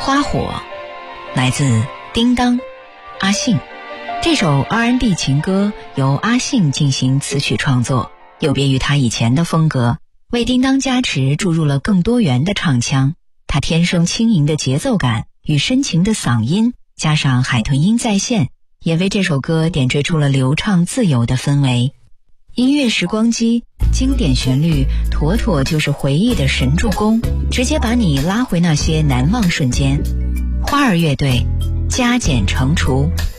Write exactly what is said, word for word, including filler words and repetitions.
花火来自叮当阿信。这首 R and B 情歌由阿信进行词曲创作，有别于他以前的风格，为叮当加持注入了更多元的唱腔。他天生轻盈的节奏感与深情的嗓音，加上海豚音再现，也为这首歌点缀出了流畅自由的氛围。音乐时光机，经典旋律妥妥就是回忆的神助攻，直接把你拉回那些难忘瞬间。花儿乐队，加减乘除。